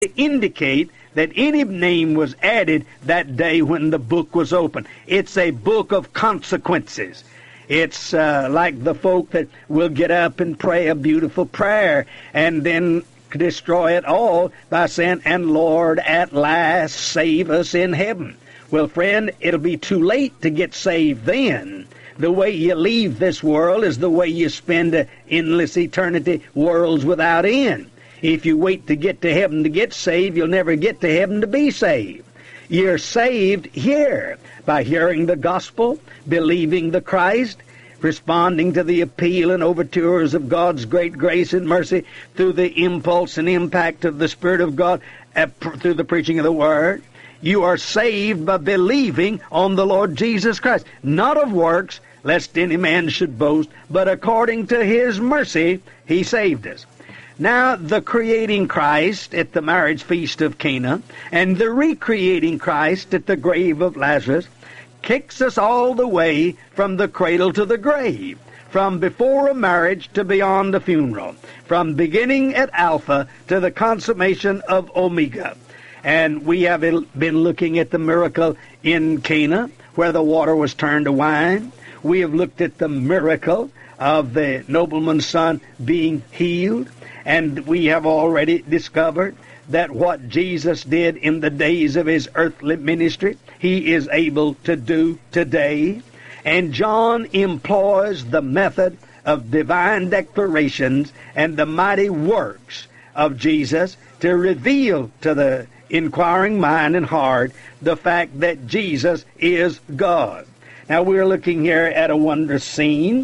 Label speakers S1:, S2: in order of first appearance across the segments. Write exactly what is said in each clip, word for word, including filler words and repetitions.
S1: to indicate that any name was added that day when the book was opened. It's a book of consequences. It's uh, like the folk that will get up and pray a beautiful prayer and then destroy it all by saying, "And Lord, at last save us in heaven." Well, friend, it'll be too late to get saved then. The way you leave this world is the way you spend an endless eternity, worlds without end. If you wait to get to heaven to get saved, you'll never get to heaven to be saved. You're saved here by hearing the gospel, believing the Christ, responding to the appeal and overtures of God's great grace and mercy through the impulse and impact of the Spirit of God, uh, pr- through the preaching of the Word. You are saved by believing on the Lord Jesus Christ, not of works, lest any man should boast, but according to His mercy, He saved us. Now, the creating Christ at the marriage feast of Cana and the recreating Christ at the grave of Lazarus kicks us all the way from the cradle to the grave, from before a marriage to beyond the funeral, from beginning at Alpha to the consummation of Omega. And we have been looking at the miracle in Cana, where the water was turned to wine. We have looked at the miracle of the nobleman's son being healed. And we have already discovered that what Jesus did in the days of His earthly ministry, He is able to do today. And John employs the method of divine declarations and the mighty works of Jesus to reveal to the inquiring mind and heart the fact that Jesus is God. Now, we're looking here at a wondrous scene.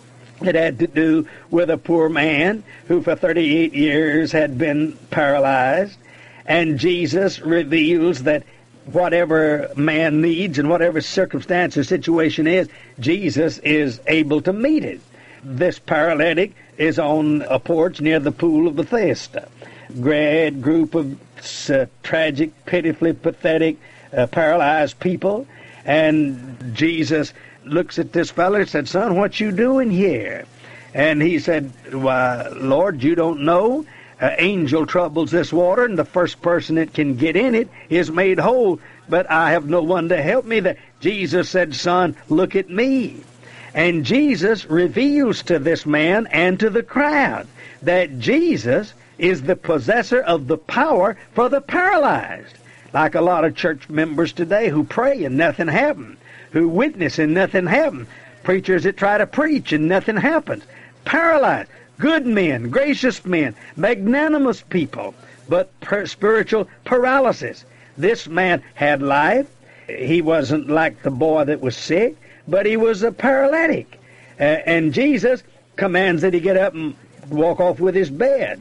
S1: It had to do with a poor man who for thirty-eight years had been paralyzed. And Jesus reveals that whatever man needs and whatever circumstance or situation is, Jesus is able to meet it. This paralytic is on a porch near the pool of Bethesda. Great group of uh, tragic, pitifully pathetic, uh, paralyzed people. And Jesus looks at this fellow and said, "Son, what you doing here?" And he said, "Why, Lord, you don't know. An angel troubles this water, and the first person that can get in it is made whole, but I have no one to help me there." Jesus said, "Son, look at me." And Jesus reveals to this man and to the crowd that Jesus is the possessor of the power for the paralyzed. Like a lot of church members today who pray and nothing happens, who witness and nothing happens, preachers that try to preach and nothing happens, paralyzed, good men, gracious men, magnanimous people, but per- spiritual paralysis. This man had life. He wasn't like the boy that was sick, but he was a paralytic. Uh, and Jesus commands that he get up and walk off with his bed.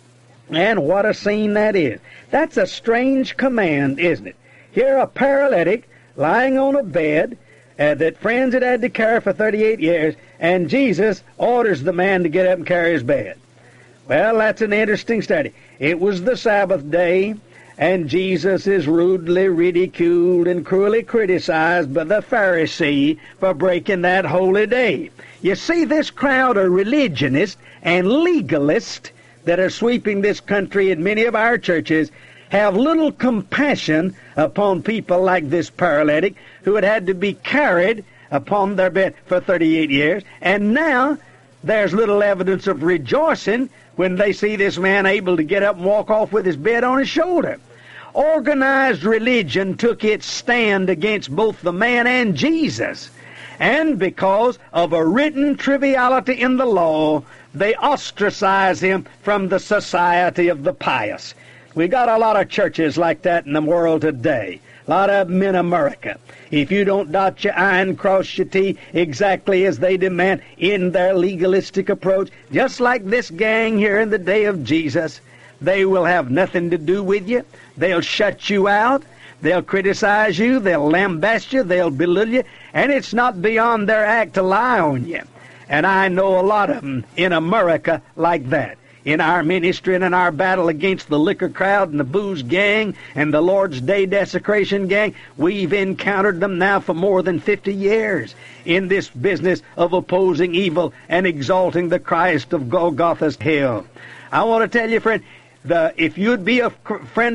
S1: And what a scene that is. That's a strange command, isn't it? Here a paralytic lying on a bed uh, that friends had had to carry for thirty-eight years, and Jesus orders the man to get up and carry his bed. Well, that's an interesting study. It was the Sabbath day, and Jesus is rudely ridiculed and cruelly criticized by the Pharisee for breaking that holy day. You see, this crowd of religionists and legalists that are sweeping this country and many of our churches have little compassion upon people like this paralytic who had had to be carried upon their bed for thirty-eight years. And now there's little evidence of rejoicing when they see this man able to get up and walk off with his bed on his shoulder. Organized religion took its stand against both the man and Jesus. And because of a written triviality in the law, they ostracize him from the society of the pious. We got a lot of churches like that in the world today. A lot of them in America. If you don't dot your I and cross your T exactly as they demand in their legalistic approach, just like this gang here in the day of Jesus, they will have nothing to do with you. They'll shut you out. They'll criticize you. They'll lambaste you. They'll belittle you. And it's not beyond their act to lie on you. And I know a lot of them in America like that. In our ministry and in our battle against the liquor crowd and the booze gang and the Lord's Day desecration gang, we've encountered them now for more than fifty years in this business of opposing evil and exalting the Christ of Golgotha's hell. I want to tell you, friend, the if you'd be a friend